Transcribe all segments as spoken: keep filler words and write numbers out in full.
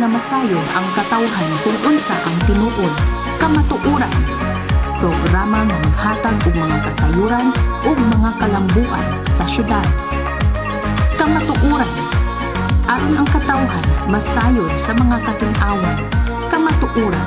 nga masayon ang katawhan kung unsa ang tinuod. Kamatuoran, programa nga maghatag og mga kasayuran ug mga kalambuan sa syudad. Kamatuoran, aron ang katawhan masayon sa mga katin-awan. Kamatuoran.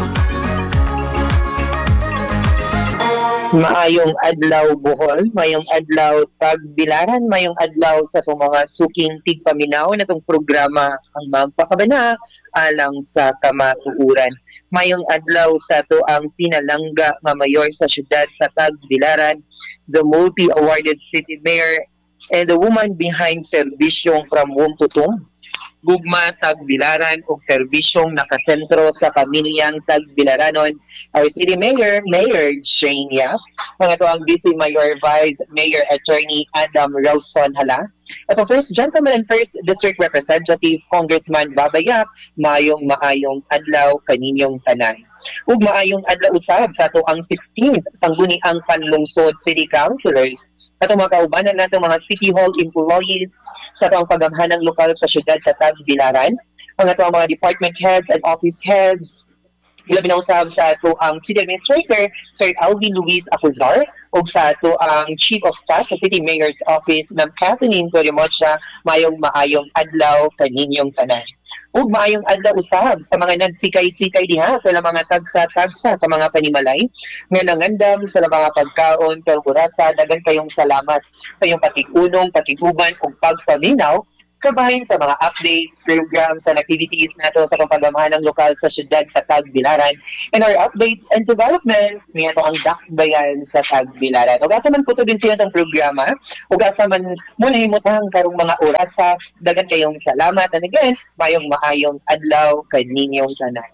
Maayong adlaw Bohol, mayong adlaw Tagbilaran, mayong adlaw sa itong mga suking tigpaminaw na itong programa ang magpakabana alang sa kamatuuran. Mayong adlaw sa ito ang pinalangga nga mayor sa syudad sa Tagbilaran, the multi-awarded city mayor and the woman behind serbisyong from womb to tomb. Gugma Tagbilaran o serbisyong nakasentro sa pamilyang Tagbilaranon, our City Mayor, Mayor Jane Yap, mga ito ang Vice Mayor Vice Mayor Attorney Adam Rawson Hala, at ang First Gentleman and First District Representative Congressman Baba Yap, mayong maayong adlaw kaninyong tanan. Ug maayong adlaw usab sa ito ang fifteenth sangguni ang panlungsod City Councilors, at ang mga kaubanan natin mga City Hall employees sa itong pagamhanang lokal sa syudad sa Tagbilaran, ang itong mga department heads and office heads, ilabi na usab sa ito ang City Administrator, Sir Alvin Luis Acuzar, o sa ito ang Chief of Staff sa City Mayor's Office, Ma'am Kathleen Torimocha, mayong maayong adlaw kaninyong tanan. Ug maayong adlaw usab sa mga nagsikay-sikay diha sa mga tagsa-tagsa sa mga panimalay nga nangandam sa mga pagkaon kalburasa. Dagan kayong salamat sa iyong patikunong, patiguban ug pagpaminaw kabahin sa mga updates, programs, and activities nato sa pagpagamhanang lokal sa syudad sa Tagbilaran and our updates and developments niya ang dakbayan sa Tagbilaran. Ug asa man ko to din siya ng programa, ug asa man muna himutang karong mga oras sa dagan kayong salamat, and again mayong maayong adlaw kaninyong tanan.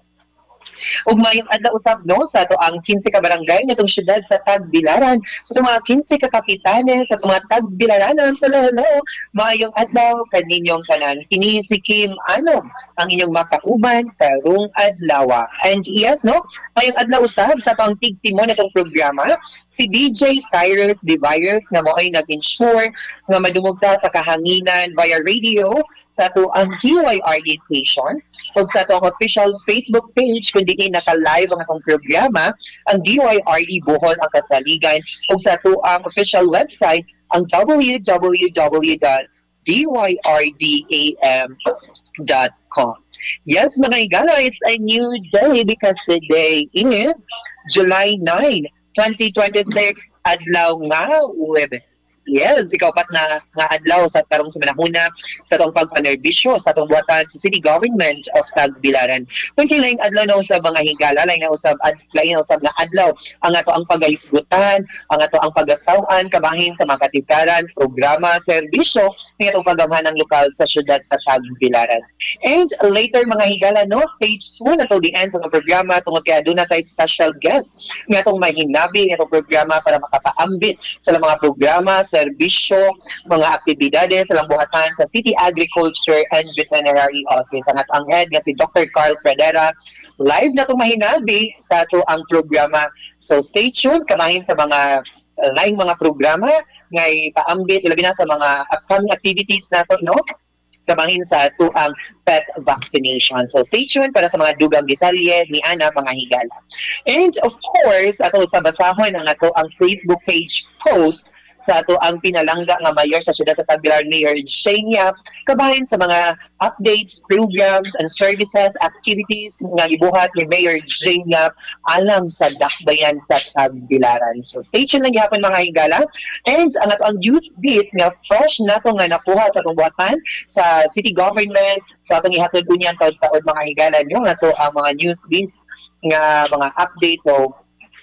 Ug mayong adlaw usab no sa ato ang fifteen ka barangay natong syudad sa Tagbilaran, sa mga fifteen ka kapitanes sa mga Tagbilaranon sa lalo, mayong adlaw kaninyong tanan. Kini si Kim Anom ang inyong makauban karong adlaw. And yes no, mayong adlaw usab sa atong tigtimon natong programa si D J Cyrus Devirus nga mo ay nag-ensure nga madumog sa kahanginan via radio sa ito ang D Y R D station o sa ito ang official Facebook page kung di naka-live ang atong programa, ang D Y R D Bohol ang kasaligan, o sa ito ang official website ang w w w dot d y r d a m dot com. Yes mga igala, it's a new day because today is July ninth, twenty twenty-six, adlaw nga Huwebes. Yes, ikaw pat na nga adlaw sa karong sa manahuna sa itong pagpanerbisyo sa itong buhatan sa City Government of Tagbilaran. Kung kailang adlaw na usab mga higala, lain na usab ad, lain na usab nga adlaw ang ato ang pagaisgutan, ang ato ang pagasawan kabahin sa mga katikaran, programa, serbisyo ng itong pagamhanang lokal sa syudad sa Tagbilaran. And later mga higala no, stage two na to the end sa programa tungod kay aduna tay special guest nga itong mahinabi itong programa para makapaambit sa mga programa, serbisyo, mga aktibidades sa lambuhatan sa City Agriculture and Veterinary Office. Ang atang head nga si Doctor Carl Pradera. Live na itong mahinabi sa ito ang programa. So stay tuned, kamahin sa mga uh, laing mga programa ngay paambit, ilabi na sa mga upcoming activities na ito, no? Kamahin sa ito ang pet vaccination. So stay tuned para sa mga dugang detalye ni Ana mga higala. And of course, ato sa basahon ang ato ang Facebook page post sa ato ang pinalangga nga mayor sa syudad sa Tagbilaran, Mayor Jane Yap, kabahin sa mga updates, programs, and services, activities nga gibuhat ni Mayor Jane Yap alang sa dakbayan sa Tagbilaran. So stay tuned lang gihapon mga higala. And ang ato ang youth beat nga fresh nato nga nakuha sa atong buhatan sa city government, sa atong ihatod unyan taon-taon mga higala nyo, nga to ang mga news beats nga mga update o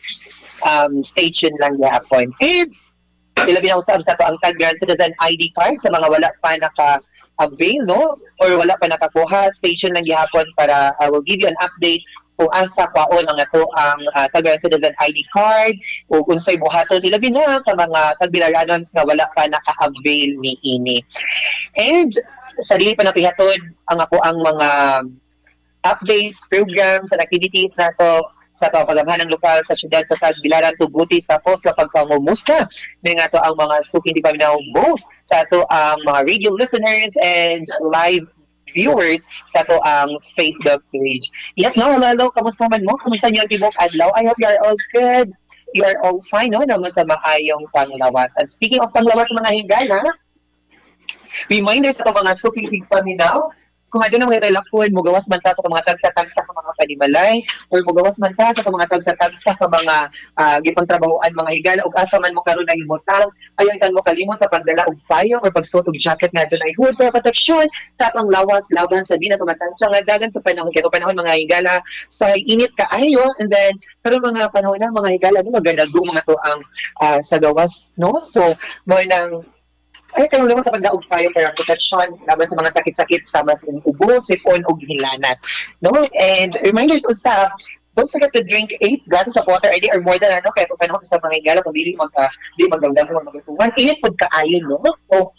um, stay tuned lang gihapon. And ilabi na usab sa ito ang Tag Grand Citizen I D card sa mga wala pa naka-avail, no? Or wala pa nakakuha, station lang gihapon para I will give you an update kung asa kwaon ang ito ang uh, Tag Grand Citizen I D card o kung sa'y buhaton. Ilabi na sa mga Tagbilaranons na wala pa naka-avail ni ini. And sa dili pa napihatod ang ako ang mga updates, programs, and activities na to sa pagamhanang lokal sa syudad sa Tagbilaran, tuguti tapos sa pagpangumusta ng ato ang mga suking di paminaw both sa ato ang mga radio listeners and live viewers sa to ang Facebook page. Yes, no, hello, hello. Kamusta man mo? Kamusta niyo ang tibok adlaw? I hope you are all good. You are all fine, no? Naman sa maayong panglawas. And speaking of panglawas, mga higala, reminders sa to mga suking paminaw, kung ano na mga relakon, mugawas man ta sa mga tagsa-tagsa sa mga panimalay, or mugawas man ta sa mga tagsa-tagsa sa mga uh, gipangtrabahoan mga higala, ug asa man mo karon na himutang, ayon kan mo kalimot sa pagdala og payo or pagsuot og jacket nga dunay hood para proteksyon sa atong lawas laban sa di na tumatansya nga dagan sa panahon kay panahon mga higala sa init kaayo, and then karon mga panahon na mga higala no magadago mga to ang uh, sa gawas, no, so mo nang ay kayo naman sa pagdaog tayo para protection laban sa mga sakit-sakit sa mga ubo, sipon o hilanat. No? And reminders usap, don't forget to drink eight glasses of water a day or more than ano, kaya kung panahon sa mga higala, kung dili magka, dili magdagdag mo magatuwan, init pod kaayo, no? So,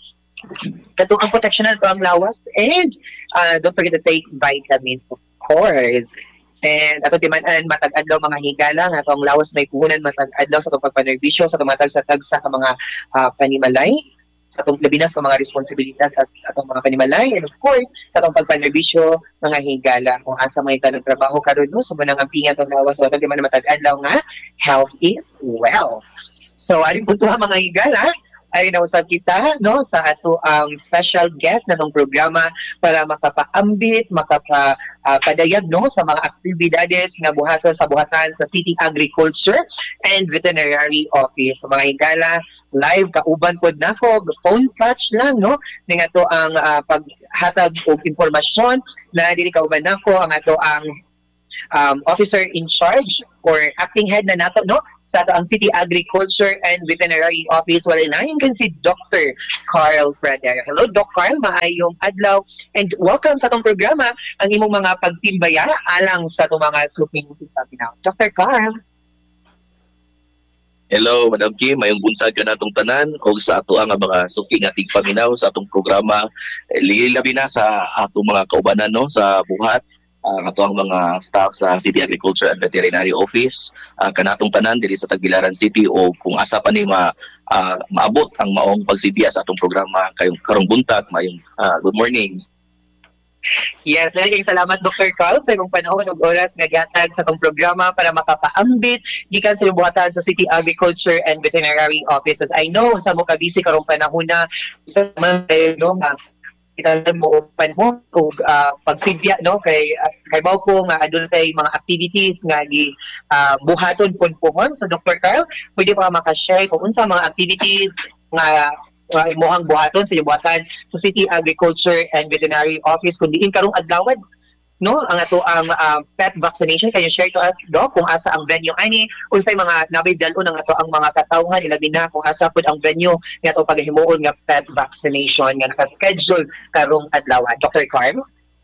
kato ang protection na ang lawas. And uh, don't forget to take vitamins, of course. And ato timan-an matag-adlaw mga higala nga atong lawas may puhunan matag-adlaw sa itong pagpanerbisyo sa tumatag sa tag sa mga uh, panimalay, atong labinas ng mga responsibilitas sa atong mga panimalay, and of course sa atong pagpanerbisyo mga higala kung asa may nagtrabaho karon no so manang ampingan tong lawas so atong man matag-adlaw nga health is wealth. So aring puntuha mga higala ay nausap kita no sa ato ang special guest na ng programa para makapaambit, makapadayag uh, no sa mga aktibidades nga buhaton sa buhatan sa City Agriculture and Veterinary Office. So mga higala, live kauban pod nako, phone touch lang no ning ato ang uh, paghatag og impormasyon na dili kauban nako ang ato ang um, officer in charge or acting head na nato no sa ato ang City Agriculture and Veterinary Office. Wala na yun kan si Doctor Carl Pradera. Hello, Doc Carl. Maayong adlaw. And welcome sa itong programa ang imong mga pagtimbaya alang sa itong mga sluping sa Pinaw. Doctor Carl. Hello, Madam Kim. Mayong buntag ka na itong tanan o sa ato ang mga suking ating paminaw sa atong programa. Eh, labi na sa atong mga kaubanan no, sa buhat. Uh, ato ang mga staff sa City Agriculture and Veterinary Office. Uh, kanatong tanan diri sa Tagbilaran City o kung asa pa ni ma, uh, maabot ang maong pagsibiya sa atong programa kayong karong buntag, mayong uh, good morning. Yes, maraming salamat Doctor Carl sa imong panahon ug oras nga gihatag sa atong programa para makapaambit gikan sa buhatan sa City Agriculture and Veterinary Offices. I know sa mo ka busy karong panahon na sa mga no nga kita mo panahon og uh, pagsibya no kay uh, kay baw ko nga adun tay mga activities nga gi uh, buhaton pud pohon. So Doctor Carl, pwede pa maka-share kung unsa mga activities nga uh, imuhang buhaton sa buhatan sa City Agriculture and Veterinary Office kun diin karong adlaw no ang ato ang uh, pet vaccination. Can you share to us Doc kung asa ang venue ani unsay mga nabay dalon ang ato ang mga katawhan ilabi na kung asa pud ang venue nga ato paghimuon nga pet vaccination nga naka-schedule karong adlaw. Doctor Carl?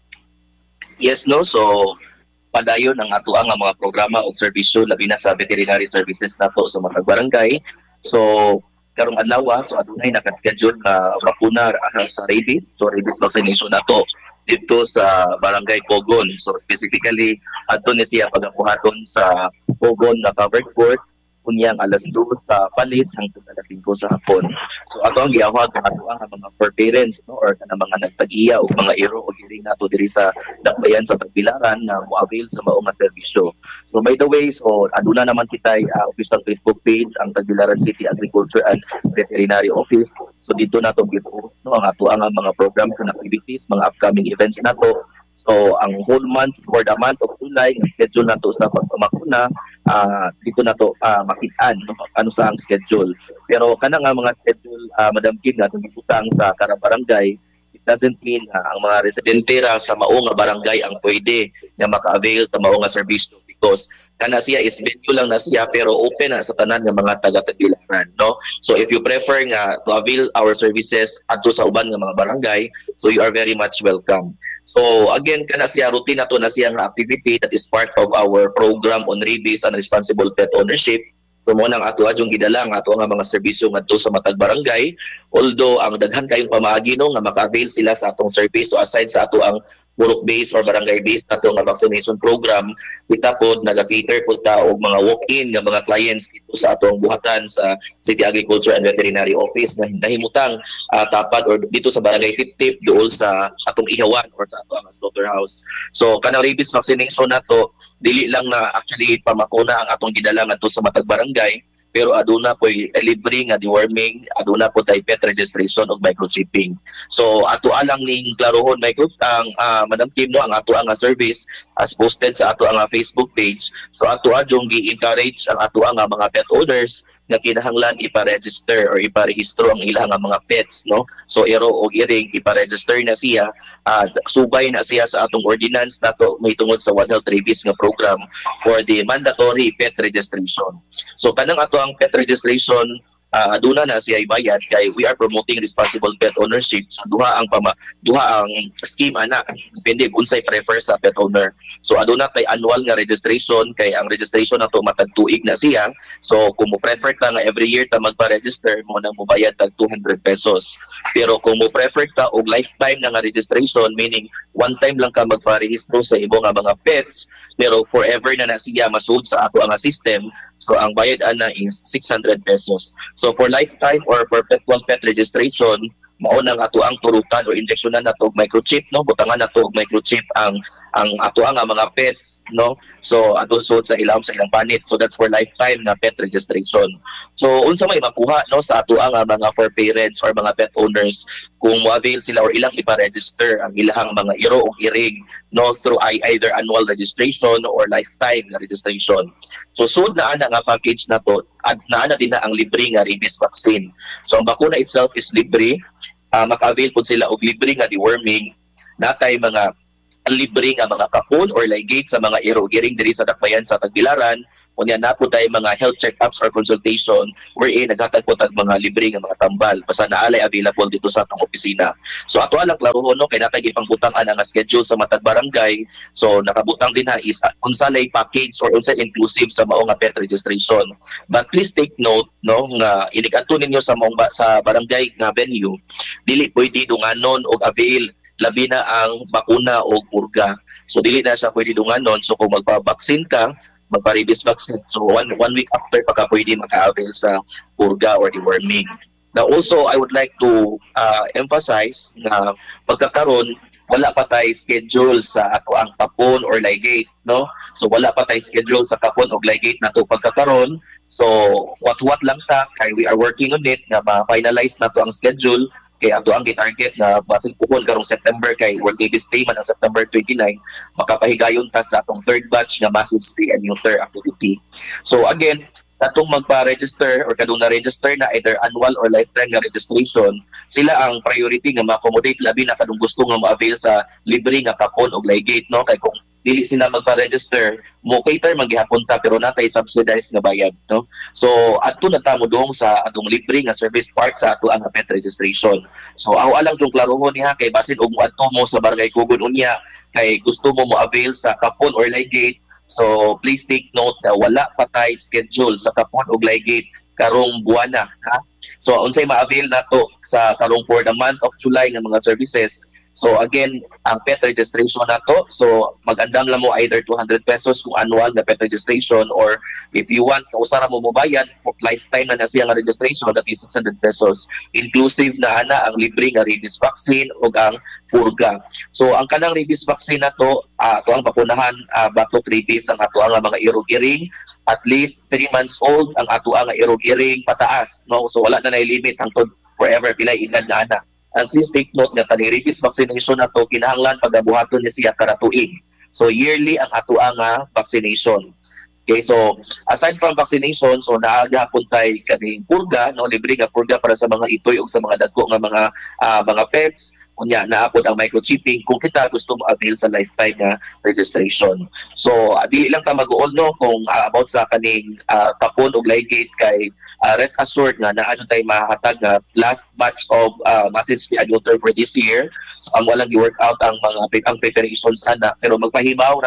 Yes no, so padayon ang ato ang mga programa o serbisyo labi na sa veterinary services nato sa mga barangay. So karong adlaw so adunay naka-schedule nga bakuna sa rabies, so rabies vaccination nato dito sa Barangay Pogon. So specifically, ato ni siya pagabuhaton sa Pogon na covered court kunyang alas dos sa palit hangtod alas singko sa hapon. So ato ang giawat ang ato ang mga for parents no or kanang mga nagtag-iya o mga iro o diri nato diri sa dakbayan sa Tagbilaran na mo-avail sa mao nga serbisyo. So by the way, so aduna naman kita uh, official Facebook page ang Tagbilaran City Agriculture and Veterinary Office. So dito nato gito no ang ato ang mga programs and activities, mga upcoming events nato. So ang whole month for the month of July, schedule nato sa pagpamakuna, uh, dito nato uh, makitaan no, ano sa ang schedule. Pero kana nga mga schedule, uh, Madam Kim, natong giputang sa karang barangay, it doesn't mean uh, ang mga residente ra sa mao nga barangay ang pwede nga maka-avail sa mao nga serbisyo because kana siya is venue lang na siya pero open na sa tanan nga mga taga-Tagbilaran no. So if you prefer nga to avail our services adto sa uban nga mga barangay, so you are very much welcome. So again kana siya routine nato na siya nga activity that is part of our program on rabies and responsible pet ownership. So mo nang ato adjong gidala nga ato nga mga serbisyo ngadto sa matag barangay, although ang daghan kayong pamaagi no nga maka-avail sila sa atong service. So aside sa ato ang purok-based or barangay-based na nga vaccination program. Kita po nag-cater po ta og mga walk-in nga mga clients dito sa atong buhatan sa City Agriculture and Veterinary Office na nahimutang uh, tapad or dito sa barangay Tip-Tip dool sa atong ihawan or sa atong slaughterhouse. So kanang rabies vaccination nato dili lang na actually pamakuna ang atong gidala ngadto sa matag barangay, pero aduna po libre nga deworming, aduna po tay pet registration ug microchipping. So ato alang ning klarohon micro ang uh, Madam Kim no ang ato ang service as posted sa ato ang Facebook page. So ato adjong gi-encourage ang ato ang mga pet owners nga kinahanglan ipa-register or iparehistro ang ilang mga pets no. So iro og iring ipa-register na siya, uh, subay na siya sa atong ordinance nato may tungod sa One Health Rabies nga program for the mandatory pet registration. So kanang ato ang pet registration, uh, aduna na siya ibayad kay we are promoting responsible pet ownership. So duha ang pama duha ang scheme ana depende kung unsay prefer sa pet owner. So aduna kay annual nga registration kay ang registration nato matag tuig na siya. So kung mo prefer ka nga every year ta magpa-register mo nang mobayad tag two hundred pesos. Pero kung mo prefer ka og lifetime na nga registration, meaning one time lang ka magpa-rehistro sa ibong nga mga pets pero forever na na siya masold sa ato ang system, so ang bayad ana is six hundred pesos. So for lifetime or perpetual pet registration, mao nang ato ang turukan o injeksyonan nato og microchip no, butangan nato og microchip ang ang ato ang mga pets no. So ato suod sa ilang sa ilang panit. So that's for lifetime na pet registration. So unsa may makuha no sa ato ang mga for parents or mga pet owners kung mo-avail sila or ilang ipa-register ang ilang mga iro o iring no through either annual registration or lifetime na registration. So suod na ana nga package na to at naana din na ang libre nga rabies vaccine. So ang bakuna itself is libre, uh, maka-avail po sila og libre nga deworming, natay mga libre nga mga kapon or ligate sa mga iro iring diri sa dakbayan sa Tagbilaran. Unya na po tayo mga health check-ups or consultation wherein naghatag po tag mga libre nga mga tambal basta naalay available dito sa atong opisina. So ato alang klarohon no kay natay gipangbutangan ang schedule sa matag barangay. So nakabutang din ha is uh, unsalay package or unsay inclusive sa mao nga pet registration. But please take note no nga inigadto ninyo sa mong ba, sa barangay nga venue dili pwede dunganon og avail labi na ang bakuna o purga. So dili na siya pwede dunganon. So kung magpa-vaccine ka, magpa-rabies vaccine. So one one week after pagka pwede maka-avail sa purga or deworming. Now also I would like to uh, emphasize na pagkakaroon wala pa tay schedule sa ato ang kapon or ligate no. So wala pa tay schedule sa kapon o ligate nato pagkakaroon. So what-what lang ta kay we are working on it na ma-finalize nato ang schedule kay ato ang gitarget na basin puhon karong September kay World Rabies Day man ang September twenty-nine, makapahigayon ta sa atong third batch nga massive spay and neuter activity. So again, atong magpa-register or kadung na-register na either annual or lifetime nga registration, sila ang priority nga ma-accommodate labi na kadung gusto nga ma-avail sa libre nga kapon o ligate no kay kung dili sila magpa-register mo cater maghihapon ta pero natay subsidized nga bayad no. So adto na ta mo dong sa atong libre nga service part sa ato ang pet registration. So aw alang jung klarohon niha kay basin og adto mo sa barangay Kugon unya kay gusto mo mo avail sa kapon or ligate. So please take note na wala pa tay schedule sa kapon o ligate karong buwana ha. So unsay ma-avail nato sa karong for the month of July nga mga services. So again, ang pet registration na to, so mag-andam lang mo either two hundred pesos kung annual na pet registration or if you want, kausara mo mobayad for lifetime na na siya nga registration, that is six hundred pesos. Inclusive na ana ang libre nga rabies vaccine o ang purga. So ang kanang rabies vaccine na to, uh, to ang papunahan uh, batok rabies ang ato ang mga irog-iring, at least three months old ang ato ang irog-iring pataas. No? So wala na na-limit hangtod forever pilay edad na ana. And please take note na kaning rabies vaccination na to kinahanglan pagabuhaton ni siya kada tuig. So yearly ang ato ang uh, vaccination. Okay, so aside from vaccination, so naagahapon tay kaning purga, no, libre nga purga para sa mga itoy o sa mga dagko nga mga uh, mga pets. Unya naapod ang microchipping kung kita gusto mo avail sa lifetime nga registration. So uh, di lang ta mag-uol no kung uh, about sa kaning uh, kapon og ligate kay uh, rest assured nga naa jud tay mahatag nga last batch of uh, massive spay and neuter for this year. So ang walang i-work out ang mga ang preparations ana pero magpahibaw rami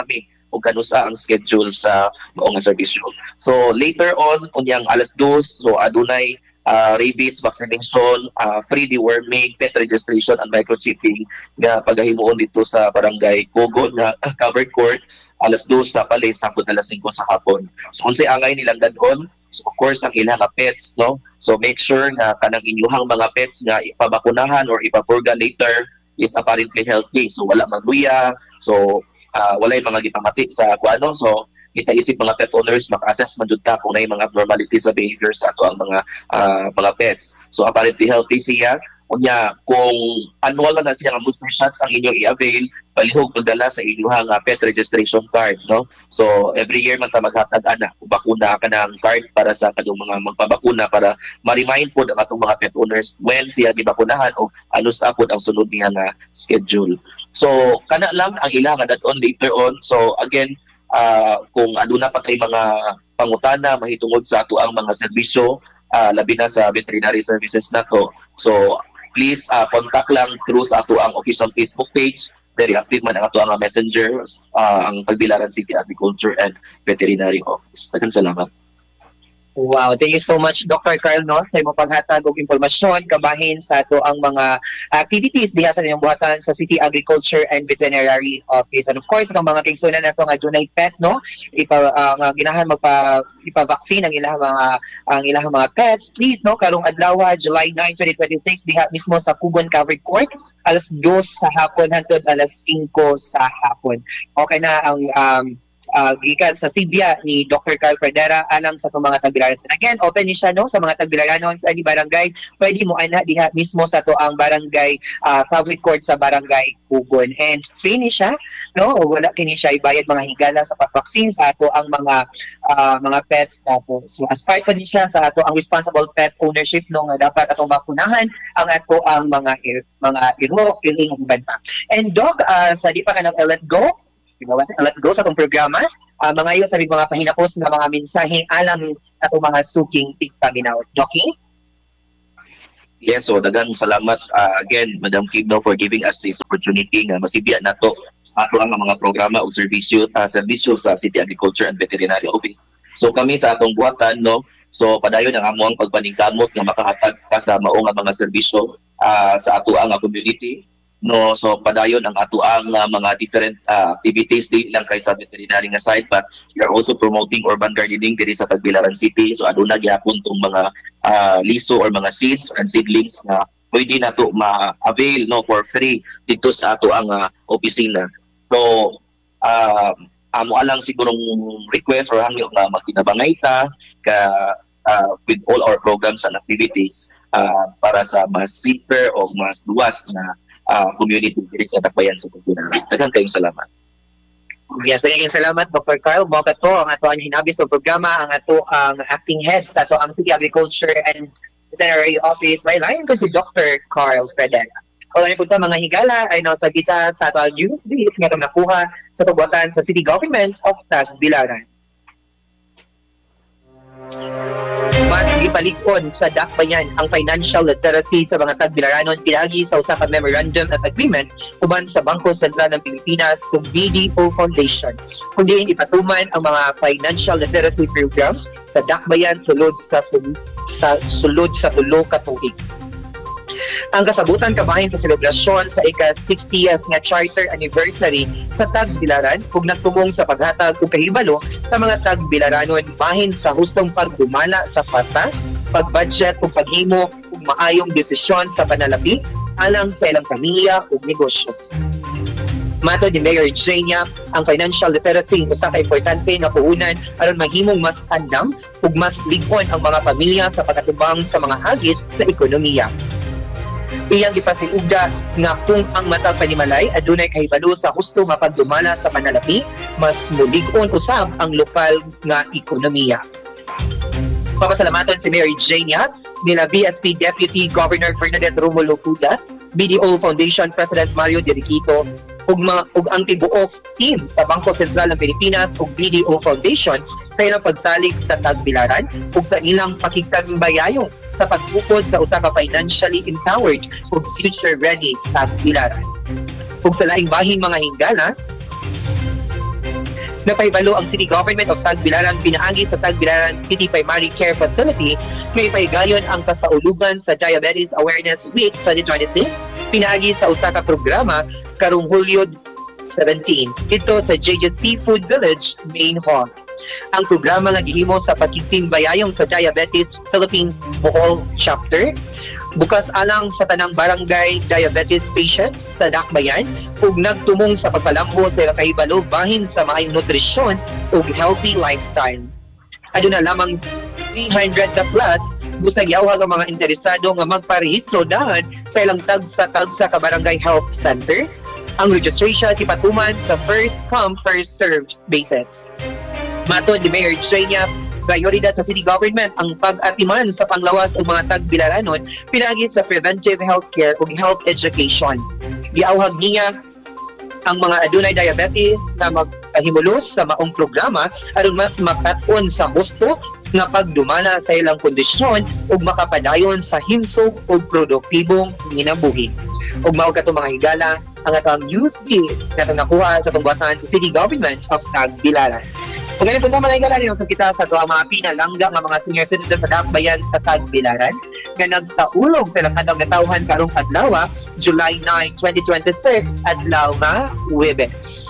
o kanusa ang schedule sa maong nga serbisyo. So later on unyang alas dos, so adunay uh, rabies vaccination, uh, free deworming, pet registration and microchipping nga pagahimuon dito sa barangay Kogo na covered court alas dos sa Palay sapod alas singko sa hapon. So unsay angay nilang dadon, so of course ang ilang nga pets, no, so make sure nga kanang inyuhang mga pets nga ipabakunahan or ipapurga later is apparently healthy, so wala magluya, so uh, wala yung mga gipamati sa kuano, so kita isip mga pet owners maka-assess man jud ta kung may mga abnormalities sa behavior sa ato ang mga uh, mga pets. So apparently healthy siya. Unya kung annual na siya nga booster shots ang inyo i-avail, palihog pagdala sa inyong uh, pet registration card, no. So every year man ta maghatag ana bakuna ka ng card para sa kadong mga magpabakuna para ma-remind po ang atong mga pet owners when siya gibakunahan o ano sa apod ang sunod niya nga schedule. So kana lang ang ilang dadon later on. So again, uh, kung aduna pa kay mga pangutana mahitungod sa ato ang mga serbisyo, uh, labi na sa veterinary services nato, so please uh, contact lang through sa ato ang official Facebook page. Very active man ang ato ang messenger, uh, ang Tagbilaran City Agriculture and Veterinary Office. Daghang salamat. Wow, thank you so much Doctor Carl, no, sa imong paghatag og impormasyon kabahin sa ato ang mga activities diha sa inyong buhatan sa City Agriculture and Veterinary Office. And of course, ang mga kaigsunan nato nga dunay pet, no, ipa uh, nga ginahan magpa ipa-vaccine ang ilang mga ang ilang mga pets. Please, no, karong adlaw July ninth, twenty twenty-six diha mismo sa Kugon Covered Court alas dos sa hapon hangtod alas singko sa hapon. Okay na ang um, Uh, gikan sa Sibya ni Doctor Carl Pradera alang sa itong mga Tagbilaran. And again, open ni siya, no, sa mga Tagbilaranon sa ni barangay. Pwede mo ana diha mismo sa to ang barangay uh, covered court sa barangay Kugon. And free ni siya, no, o wala kini siya ibayad mga higala sa pag-vaccine sa ato ang mga uh, mga pets nato. So as part pa ni siya sa ato ang responsible pet ownership, no, nga dapat atong mapunahan ang ato ang mga mga iro iling uban pa. And Doc, uh, sa di pa ka nag let go, let's go sa itong programa. Uh, mga iyo sabi mga pahinapos ng mga mensahe alam sa itong mga suking tigpaminaw. Okay? Yes, so daghang salamat uh, again, Madam Kim, no, for giving us this opportunity nga masibya nato ato ang mga programa o serbisyo uh, serbisyo sa City Agriculture and Veterinary Office. So kami sa atong buhatan, no, so padayon ang amuang pagpaningkamot nga makahatag ka sa maong mga serbisyo uh, sa ato ang community, no, so padayon ang ato ang uh, mga different uh, activities di lang kay sa veterinary nga side, but we are also promoting urban gardening diri sa Tagbilaran City. So aduna gyapon tong mga uh, liso or mga seeds and seedlings na pwede nato ma-avail, no, for free dito sa ato ang uh, opisina. So uh, amo alang sigurong request or hangyo nga magtinabangay ta ka uh, with all our programs and activities uh, para sa mas safer o mas luwas na Uh, community diri sa Tagbayan sa Tagbilaran. Daghang kayong salamat. Yes, daghang salamat Doctor Carl. Mao kato ang ato ang hinabis ng programa, ang ato ang acting head sa ato ang City Agriculture and Veterinary Office. May lain ko si Doctor Carl Pradera. Kung ano po mga higala ay nasa gisa sa ato ang news dito nga itong nakuha sa tubutan sa City Government of Tagbilaran. Mas ipalikon sa dakbayan ang financial literacy sa mga Tagbilaranon pinagi sa usa ka memorandum of agreement uban sa Bangko Sentral ng Pilipinas ug B D O Foundation, kundi ipatuman ang mga financial literacy programs sa dakbayan sulod sa sa sulod sa tulo ka tuig. Ang kasabutan kabahin sa selebrasyon sa ika-sixtieth nga charter anniversary sa Tagbilaran ug nagtumong sa paghatag og kahibalo sa mga Tagbilaranon bahin sa hustong pagdumala sa pata, pagbudget ug paghimo og maayong desisyon sa panalapi alang sa ilang pamilya ug negosyo. Mato ni Mayor Jania, ang financial literacy usa ka importante nga puhunan aron mahimong mas andam ug mas lig-on ang mga pamilya sa pagkatubang sa mga hagit sa ekonomiya. Iyang gipasiugda nga kung ang matag panimalay adunay kahibalo sa husto nga pagdumala sa panalapi, mas mulig-on usab ang lokal nga ekonomiya. Papasalamaton si Mayor Jania, nila B S P Deputy Governor Bernadette Romulo Puda, B D O Foundation President Mario Deriquito, ug mga ug ang tibuok team sa Bangko Sentral ng Pilipinas ug B D O Foundation sa ilang pagsalig sa Tagbilaran ug sa ilang pakikagbayayong sa pagtukod sa usa ka financially empowered ug future ready Tagbilaran. Ug sa laing bahing mga hingala, Napahibalo ang City Government of Tagbilaran pinaagi sa Tagbilaran City Primary Care Facility may paigayon ang kasaulugan sa Diabetes Awareness Week twenty twenty-six pinaagi sa usa ka programa karong Hulyo seventeen dito sa J J Seafood Village Main Hall. Ang programa nga gihimo sa pagkitimbayayong sa Diabetes Philippines Bohol Chapter bukas alang sa tanang barangay diabetes patients sa Dakbayan ug nagtumong sa pagpalambo sa ilang kahibalo bahin sa maayong nutrisyon ug healthy lifestyle. Aduna lamang three hundred ka slots busag yawhag ang mga interesado nga magparehistro dahan sa ilang tagsa-tagsa ka barangay health center. Ang registration tipatuman sa first come first served basis. Matod ni Mayor Jania, prioridad sa City Government ang pag-atiman sa panglawas ng mga tagbilaranon pinaagi sa preventive healthcare ug health education. Giawhag niya ang mga adunay diabetes na magpahimulos sa maong programa aron mas makat-on sa husto nga pagdumala sa ilang kondisyon ug makapadayon sa himsog ug produktibong kinabuhi. Ug mao kato mga higala ang atong news deals na nakuha sa pambuatan sa City Government of Tagbilaran. Kung ganun po naman ay galanin sa kita sa ito ang mga pinalangga ng mga senior citizens sa Dakbayan sa Tagbilaran nga nagsaulog sa ilang adlaw na tawhan karong adlaw, July ninth, twenty twenty-six, adlaw nga Huwebes.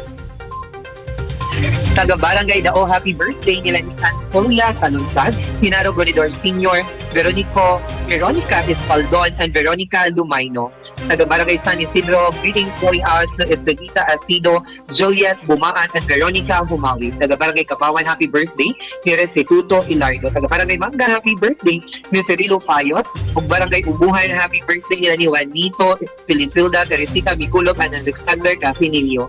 Taga-barangay Dao, happy birthday nila ni Antolia Canunsad, Hinaro Gronidor Senior, Veronico, Veronica Espaldon, and Veronica Lumayno. Taga-barangay San Isidro, greetings going out to Estevita Asido, Juliet Bumaan, and Veronica Humawi. Taga-barangay Kapawan, happy birthday ni Restituto Ilardo. Taga-barangay Mangga, happy birthday ni Cirilo Payot. Ug barangay Ubuhan, happy birthday nila ni Juanito Felicilda, Teresita Miculog, and Alexander Casinilio.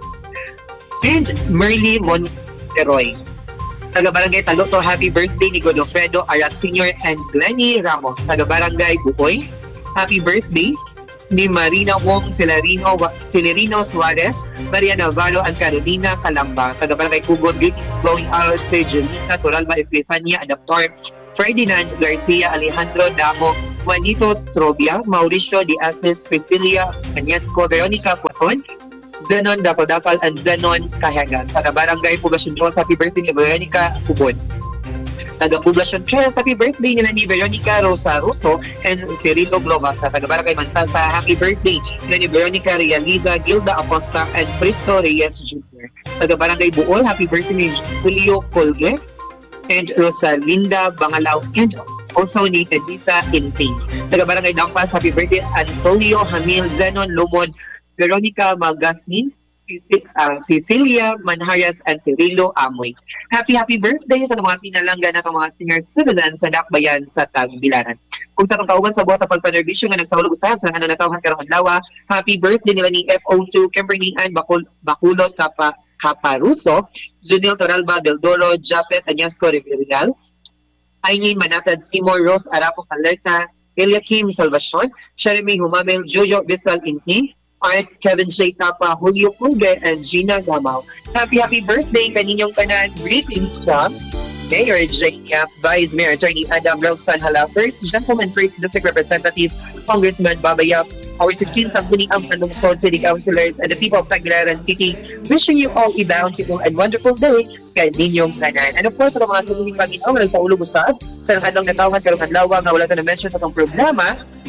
And Merly Monteroy. Taga-barangay Taloto, happy birthday ni Godofredo Arat Senior and Glenny Ramos. Taga-barangay Bukoy, happy birthday ni Marina Wong Celerino, Celerino Suarez, Maria Navarro, and Carolina Calamba. Taga-barangay Kugon, greetings going out to Jelita Toralba Epifania, Adaptor Ferdinand Garcia, Alejandro Damo, Juanito Trobia, Mauricio Diazes, Priscilia Cañesco, Veronica Cuaton, Zenon Dapal-Dapal, and Zenon Cahegas. Taga-barangay Poblacion dos, happy birthday ni Veronica Ubod. Taga-Poblacion tres, happy birthday nila ni Veronica Rosa Russo and Cirilo Globas. Sa taga-barangay Mansasa, happy birthday nila ni Veronica Realiza, Gilda Acosta, and Cristo Reyes Junior Taga-barangay Buol, happy birthday ni Julio Colgue and Rosalinda Bangalao, and also ni Edisa Inting. Taga-barangay Dampas, happy birthday Antonio Hamil, Zenon Lumon, Veronica Magasin, uh, Cecilia Manharias, and Cirilo Amoy. Happy, happy birthday sa mga pinalangga na mga senior citizens sa Dakbayan sa Tagbilaran. Kung sa itong kauban sa buwan sa pagpanerbisyo nga nagsaulog usahan sa ano natawhan karong adlaw, happy birthday nila ni F O two, Kimberly Ann Bacul Baculot Capa Caparuso, Junil Toralba Beldoro, Japet Añasco Riverial, Aileen Manatad Seymour, Rose Arapo Calerta, Eliakim Salvacion, Jeremy Humamel, Jojo Bisal Inti, Art, Kevin J. Tapa, Julio Puge, and Gina Gamaw. Happy, happy birthday kaninyong kanan. Greetings from Mayor J. Yap, Vice Mayor Attorney Adam Relson Hala, First Gentleman, First District Representative, Congressman Baba Yap, our sixteen Sangguni ang Panungsod City Councilors, and the people of Tagbilaran City, wishing you all a bountiful and wonderful day kaninyong kanan. And of course, sa mga sunuling paginaw na sa ulo Gustad, sa nakadang natawhan karong adlaw nga wala na mention sa itong programa,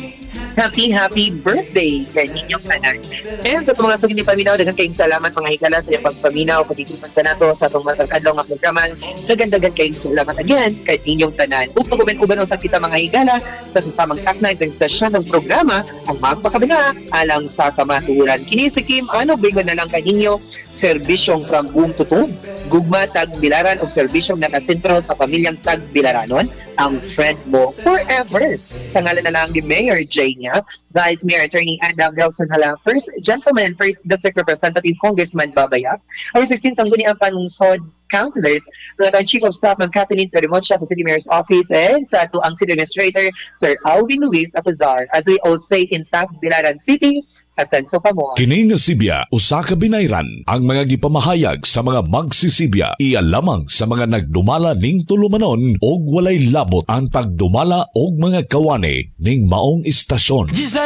happy, happy birthday kay ninyong kanan. And sa mga sugin ni paminaw, daghang kayong salamat mga higala sa iyong pagpaminaw, pagtitunan ka nato sa itong matag-adlaw nga programa. Dagan-dagan kayong salamat again kay ninyong kanan. Upang uban-uban sa kita mga higala sa sistamang takna itong stasyon ng programa, ang magpakabina alang sa kamaturan. Kini si Kim, ano bigo na lang kaninyo, serbisyong from buong tutog, gugma Tagbilaran o serbisyong nakasentro sa pamilyang Tagbilaranon, ang friend mo forever. Sa ngalan na lang ni Mayor J. Vice Mayor Attorney Adam Relson Hala, First Gentleman and First District Representative Congressman Baba Yap, our sixteen Sangguni ang Panungsod Councilors, the Chief of Staff ng Kathleen Terimocha sa City Mayor's Office, and sa ato ang City Administrator, Sir Alvin Luis Apazar, as we all say in Tagbilaran City, Asenso Pamor. Kini nga Sibya, usa ka binayran, ang mga gipamahayag sa mga magsisibya, iya lamang sa mga nagdumala ning tulumanon og walay labot ang tagdumala og mga kawani ning maong istasyon.